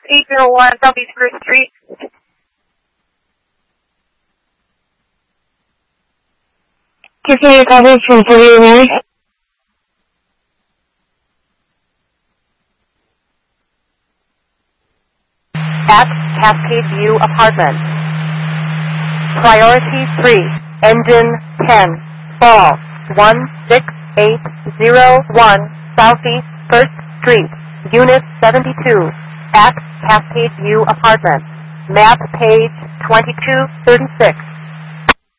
801 Southeast 1st Street. Tiffany Cousins from 31. At Cascade View Apartments. Priority 3, engine 10, fall 16801 Southeast 1st Street, Unit 72, at Cascade View Apartments. Map page 2236.